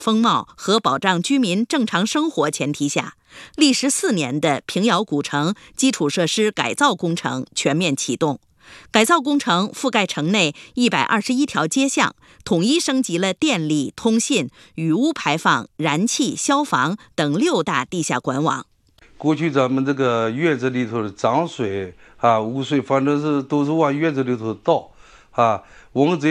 风貌和保障居民正常生活前提下，历时4年的平遥古城基础设施改造工程全面启动。改造工程覆盖城内121条街巷，统一升级了电力、通信、雨污排放、燃气、消防等6大地下管网。 过去咱们这个院子里头的脏水污水，反正都是往院子里头倒我们